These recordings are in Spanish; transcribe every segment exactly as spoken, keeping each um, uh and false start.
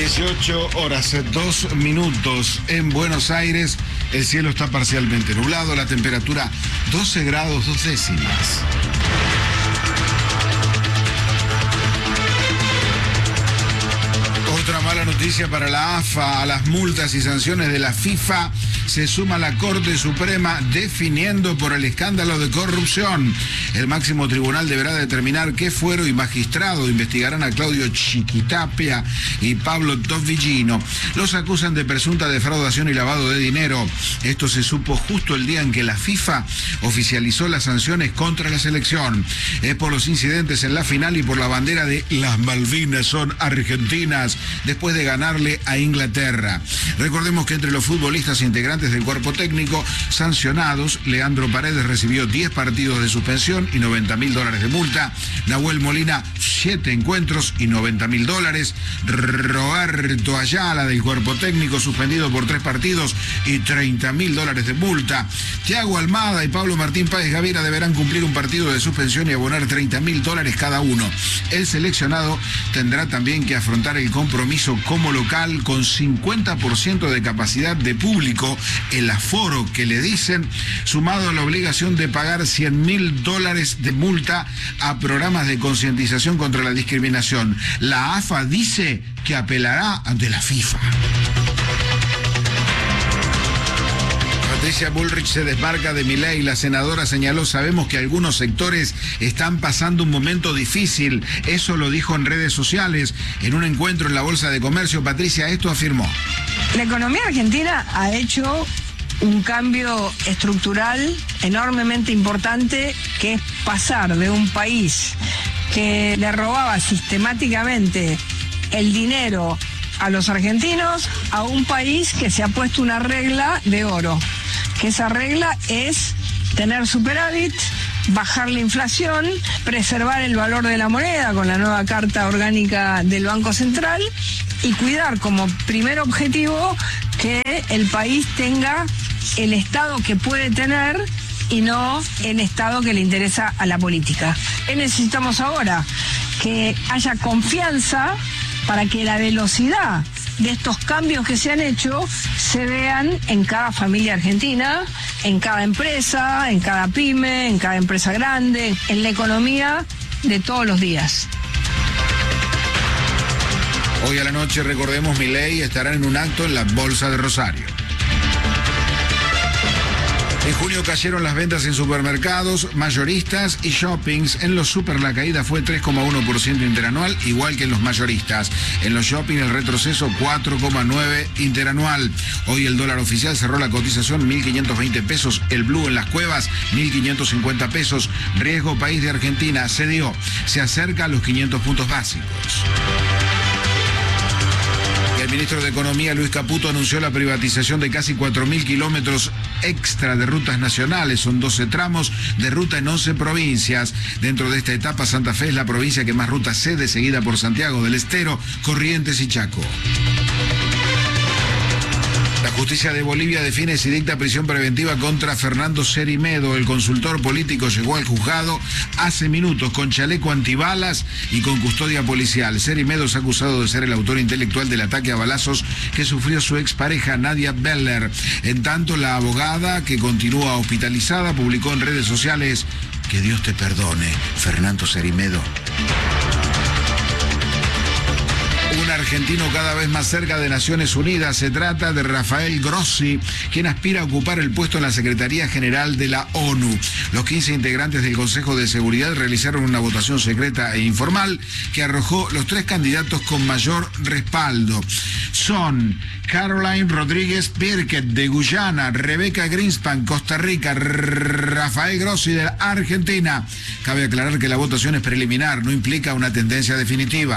dieciocho horas, dos minutos en Buenos Aires. El cielo está parcialmente nublado, la temperatura doce grados, dos décimas. Otra mala noticia para la A F A. A las multas y sanciones de la FIFA se suma la Corte Suprema definiendo por el escándalo de corrupción. El máximo tribunal deberá determinar qué fuero y magistrado investigarán a Claudio Chiquitapia y Pablo Tofigino. Los acusan de presunta defraudación y lavado de dinero. Esto se supo justo el día en que la FIFA oficializó las sanciones contra la selección. Es por los incidentes en la final y por la bandera de las Malvinas son argentinas, después de ganarle a Inglaterra. Recordemos que entre los futbolistas integrantes del cuerpo técnico sancionados, Leandro Paredes recibió diez partidos de suspensión y noventa mil dólares de multa. Nahuel Molina, siete encuentros y noventa mil dólares. Roberto Ayala, del cuerpo técnico, suspendido por tres partidos y treinta mil dólares de multa. Thiago Almada y Pablo Martín Páez Gaviria deberán cumplir un partido de suspensión y abonar treinta mil dólares cada uno. El seleccionado tendrá también que afrontar el compromiso como local con cincuenta por ciento de capacidad de público, el aforo que le dicen, sumado a la obligación de pagar cien mil dólares de multa a programas de concientización contra la discriminación. La A F A dice que apelará ante la FIFA. Patricia Bullrich se desmarca de Milei. La senadora señaló: sabemos que algunos sectores están pasando un momento difícil. Eso lo dijo en redes sociales. En un encuentro en la Bolsa de Comercio, Patricia esto afirmó. La economía argentina ha hecho un cambio estructural enormemente importante, que es pasar de un país que le robaba sistemáticamente el dinero a los argentinos a un país que se ha puesto una regla de oro, que esa regla es tener superávit, bajar la inflación, preservar el valor de la moneda con la nueva Carta Orgánica del Banco Central y cuidar como primer objetivo que el país tenga el Estado que puede tener y no el Estado que le interesa a la política. ¿Qué necesitamos ahora? Que haya confianza para que la velocidad de estos cambios que se han hecho se vean en cada familia argentina, en cada empresa, en cada pyme, en cada empresa grande, en la economía de todos los días. Hoy a la noche, recordemos, Milei estará en un acto en la Bolsa de Rosario. En junio cayeron las ventas en supermercados, mayoristas y shoppings. En los super la caída fue tres coma uno por ciento interanual, igual que en los mayoristas. En los shopping el retroceso cuatro coma nueve por ciento interanual. Hoy el dólar oficial cerró la cotización mil quinientos veinte pesos. El blue en las cuevas mil quinientos cincuenta pesos. Riesgo país de Argentina cedió. Se acerca a los quinientos puntos básicos. El ministro de Economía, Luis Caputo, anunció la privatización de casi cuatro mil kilómetros extra de rutas nacionales. Son doce tramos de ruta en once provincias. Dentro de esta etapa, Santa Fe es la provincia que más rutas cede, seguida por Santiago del Estero, Corrientes y Chaco. La justicia de Bolivia define si dicta prisión preventiva contra Fernando Cerimedo. El consultor político llegó al juzgado hace minutos con chaleco antibalas y con custodia policial. Cerimedo es acusado de ser el autor intelectual del ataque a balazos que sufrió su expareja Nadia Beller. En tanto, la abogada, que continúa hospitalizada, publicó en redes sociales: que Dios te perdone, Fernando Cerimedo. Un argentino cada vez más cerca de Naciones Unidas. Se trata de Rafael Grossi, quien aspira a ocupar el puesto en la Secretaría General de la ONU. Los quince integrantes del Consejo de Seguridad realizaron una votación secreta e informal que arrojó los tres candidatos con mayor respaldo. Son Caroline Rodríguez Birket, de Guyana; Rebeca Greenspan, Costa Rica; Rafael Grossi, de Argentina. Cabe aclarar que la votación es preliminar, no implica una tendencia definitiva.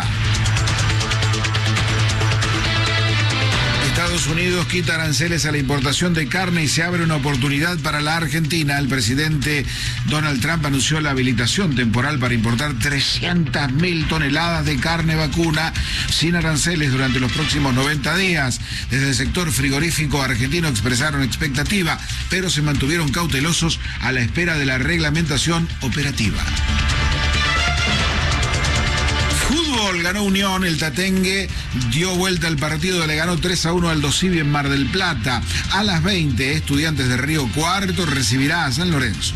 Estados Unidos quita aranceles a la importación de carne y se abre una oportunidad para la Argentina. El presidente Donald Trump anunció la habilitación temporal para importar trescientas mil toneladas de carne vacuna sin aranceles durante los próximos noventa días. Desde el sector frigorífico argentino expresaron expectativa, pero se mantuvieron cautelosos a la espera de la reglamentación operativa. Fútbol. fútbol, ganó Unión, el Tatengue dio vuelta al partido, le ganó tres a uno al Dosivi en Mar del Plata. A las veinte, Estudiantes de Río Cuarto recibirá a San Lorenzo.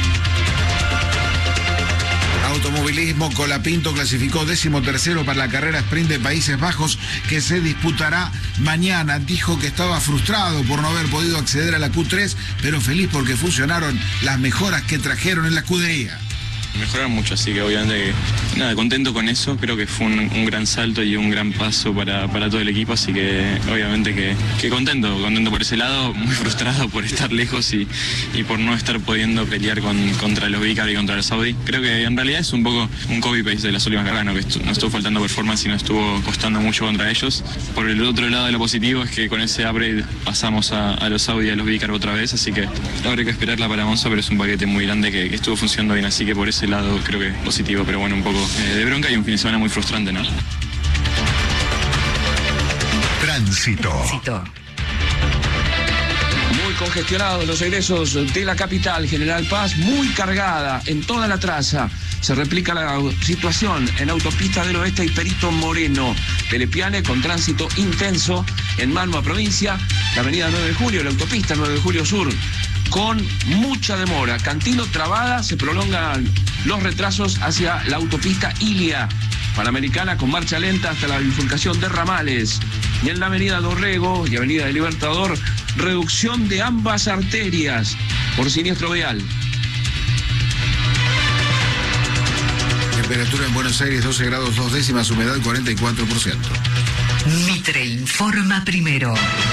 Automovilismo, Colapinto clasificó décimo tercero para la carrera sprint de Países Bajos que se disputará mañana. Dijo que estaba frustrado por no haber podido acceder a la Q tres, pero feliz porque funcionaron las mejoras que trajeron en la escudería. Mejoraron mucho, así que obviamente nada, contento con eso. Creo que fue un, un gran salto y un gran paso para, para todo el equipo, así que obviamente que, que contento, contento por ese lado, muy frustrado por estar lejos y, y por no estar pudiendo pelear con, contra los Vicar y contra los Audi. Creo que en realidad es un poco un copy-paste de las últimas carreras, ¿no? Que estu no estuvo faltando performance y no estuvo costando mucho contra ellos. Por el otro lado de lo positivo es que con ese upgrade pasamos a, a los Audi y a los Vicar otra vez, así que habrá que esperarla para Monza, pero es un paquete muy grande que, que estuvo funcionando bien, así que por ese lado creo que positivo, pero bueno, un poco eh, de bronca y un fin de semana muy frustrante, ¿no? Tránsito. Tránsito. Muy congestionados los egresos de la capital, General Paz, muy cargada en toda la traza. Se replica la situación en Autopista del Oeste y Perito Moreno. Telepiane con tránsito intenso en Malma, provincia. La avenida nueve de julio, la autopista nueve de julio Sur, con mucha demora. Cantilo trabada, se prolongan los retrasos hacia la autopista Ilia. Panamericana con marcha lenta hasta la bifurcación de Ramales. Y en la avenida Dorrego y avenida del Libertador, reducción de ambas arterias por siniestro vial. Temperatura en Buenos Aires doce grados dos décimas, humedad cuarenta y cuatro por ciento. Mitre informa primero.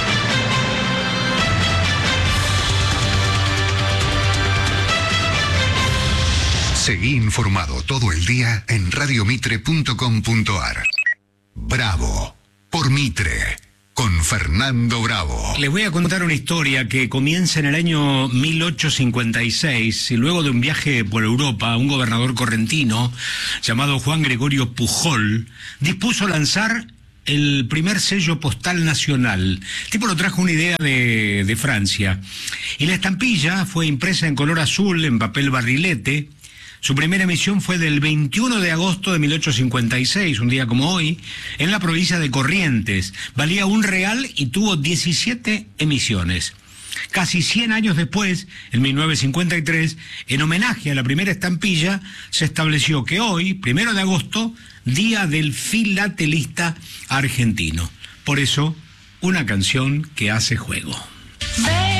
Seguí informado todo el día en radio mitre punto com punto ar. Bravo por Mitre, con Fernando Bravo. Les voy a contar una historia que comienza en el año mil ochocientos cincuenta y seis y luego de un viaje por Europa, un gobernador correntino llamado Juan Gregorio Pujol dispuso lanzar el primer sello postal nacional. El tipo lo trajo una idea de, de Francia. Y la estampilla fue impresa en color azul, en papel barrilete. Su primera emisión fue del veintiuno de agosto de mil ochocientos cincuenta y seis, un día como hoy, en la provincia de Corrientes. Valía un real y tuvo diecisiete emisiones. Casi cien años después, en mil novecientos cincuenta y tres, en homenaje a la primera estampilla, se estableció que hoy, primero de agosto, Día del Filatelista Argentino. Por eso, una canción que hace juego.